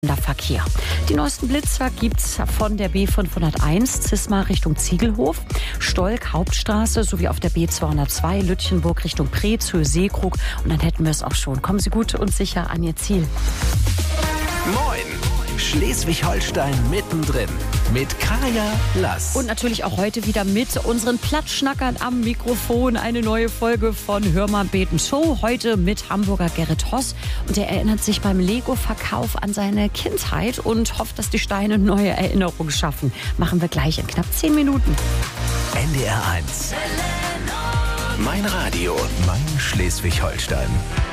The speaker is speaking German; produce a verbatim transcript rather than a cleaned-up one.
Verkehr. Die neuesten Blitzer gibt's von der B fünfhunderteins Zisma Richtung Ziegelhof, Stolk Hauptstraße sowie auf der B zweihundertzwei Lütchenburg Richtung Preetz, Höhe Seekrug. Und dann hätten wir es auch schon. Kommen Sie gut und sicher an Ihr Ziel. Moin! Schleswig-Holstein mittendrin mit Kaya Lass. Und natürlich auch heute wieder mit unseren Plattschnackern am Mikrofon. Eine neue Folge von Hör mal beten Show. Heute mit Hamburger Gerrit Hoss. Und er erinnert sich beim Lego-Verkauf an seine Kindheit und hofft, dass die Steine neue Erinnerungen schaffen. Machen wir gleich in knapp zehn Minuten. N D R eins. Mein Radio, mein Schleswig-Holstein.